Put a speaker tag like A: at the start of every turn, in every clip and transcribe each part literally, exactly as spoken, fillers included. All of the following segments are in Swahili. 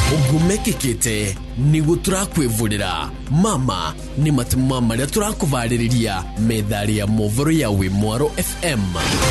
A: ugumekekete nigu turakwivurira mama ni matuma maria turakuvariria medhari ya movoro ya Wimwaro F M.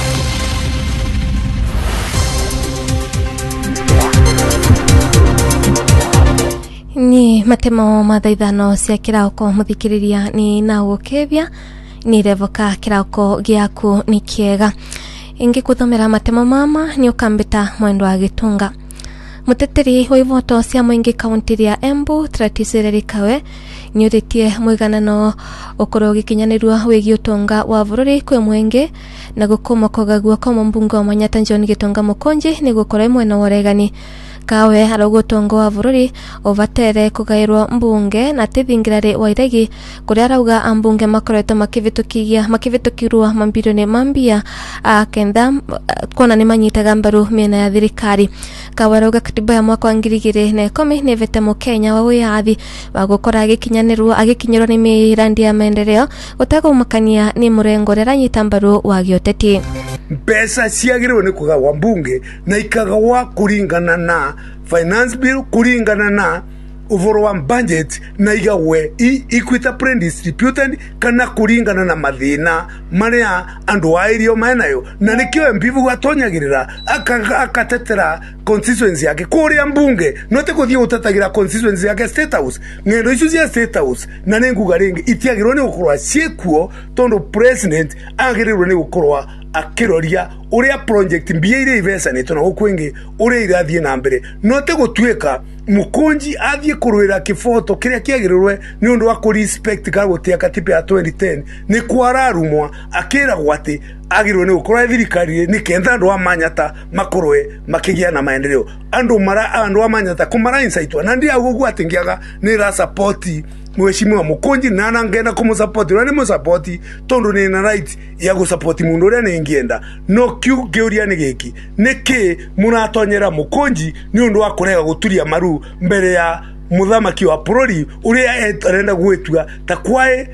B: Ni matemo mathaithano cia kirauko muthikiriria ni nawo kevia ni revoka kirauko giaku ni kiega ingi kuthomera matemo mama ni ukambita mwendo wa gitunga. Muteteri wa ivoto cia muingi kaunti ya Embu Tratisireri Kawe nyuritie mwiganano ukoro gikinyanirwa wigi utonga wa bururi kwe mwenge na gukoma kogagwa kwa mbunge wa Manyata John Gitonga Mukonji ni gukora mwena waregani. Kawe harogotongo wa bururi ovatere kugairwa mbunge na tithingirare wa iregi kuria arauga ambunge makoretwo makivitukigia makivitukirwa mambirioni mambia akenda kona ni manyitaga mbaru miena ya thirikari. Kawe arauga katiba ya mwaka wa ngiri igiri na ikumi ni vete Mukenya wa wiyathi wa gukora agikinyanirwa agikinyirwa ni mirandi ya maendeleo gutagumakania ni murengo reranyita mbaru wa gioteti.
C: Pesa ciagiriwe ni kugawa mbunge na ikagawa kuringana na finance bill, kuringana na overall budget na igawe equity pre-distributed kana kuringana na mathina maria andu airio menayo na nikio mbivu gwatonyagirira akatetera constituency yake kuria mbunge note kuthie utatagira constituency yake state house ngendo icio cia state house na nenguga ringi itiagirwo ni gukorwa ciekuo tondo president agirirwo ni gukorwa akiroria uria project mbia ire ivesa ni tona gukwingi uria irathie na mbere note gutweka Mukonji athie kurwira kifoto kiria kiagirirwe ni undu wa ku respect ka gutia katiba ya twenty ten ni kwararumwa akira gwati agirwe ni gukora thirikari ni kenda andu a Manyata makorwe makigia na maendeleo andu mara andu a Manyata kumara insaitwa na ndia gugu atingiaga ni ra support Mheshimiwa Mukonji na nangena kumusupport na ni musupport tondo ni na right ya gusupport mundu uria ni ngienda no kiu geuria ni giki niki muratonyera Mukonji ni undu wa kurega guturia maru mbere ya muthamaki wa bururi uria arenda gwetua takwae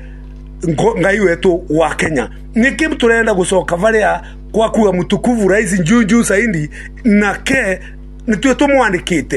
C: ngai wetu wa Kenya niki turenda gucoka varia kwa kuwa mutukuvu rais Njunju Saindi na ke nitwe tumwandikite.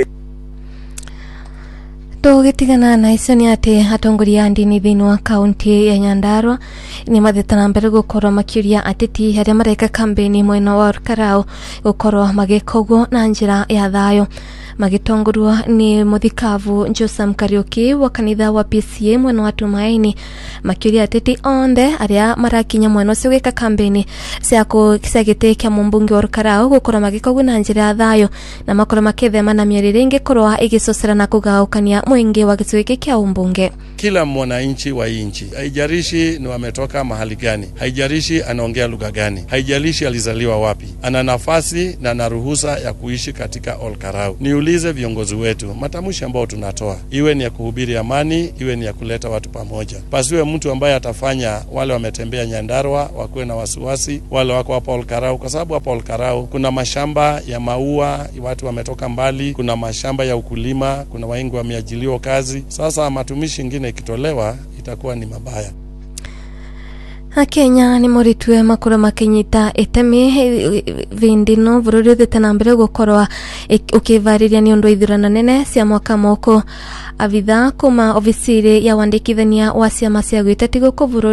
B: Tugitigana na icio ni ati atongoria ndini thiini wa kaunti ya Nyandarua ni mathitana mbere gukorwo makiuria ateti haria mareka kampeni mwena wa Karao gukorwo magikogo na njira ya thayo. Magitongorwa ni muthikavu Josam Kariuki wa kanitha wa P C A mwena wa Tumaini makiuria ateti onde aria marakinya mwena ucio gwika kampeni cia kusagite kya mumbunge wa Karao gukorwo magikogo na njira ya thayo na makorwo makithema na mierire ingikorwa igicocera na kugaukania mwingi wa gicwiki kya umbunge.
D: Kila mwananchi wa inchi haijarishi ni wametoka mahali gani, haijarishi anaongea lugha gani, haijalishi alizaliwa wapi, ana nafasi na na ruhusa ya kuishi katika Olkarau. Niulize viongozi wetu, matamshi ambao tunatoa iwe ni ya kuhubiri amani, iwe ni ya kuleta watu pamoja. Pasiwe mtu ambaye atafanya wale wametembea Nyandarua wakuwe na wasiwasi, wale wako hapa Olkarau, kwa sababu hapa Olkarau kuna mashamba ya maua, watu wametoka mbali, kuna mashamba ya ukulima, kuna wengi wameajiliwa kazi. Sasa matumishi ingine ikitolewa itakuwa ni mabaya.
B: Kenya ni moritwe makuru makinyita itemi vindino bururi thitana mbere gukorwa ukivariria ni undu ithurana nene cia mwaka moko. Avitha kuma ofisiri ya wandikithania wa ciama cia gwiteti guku bururi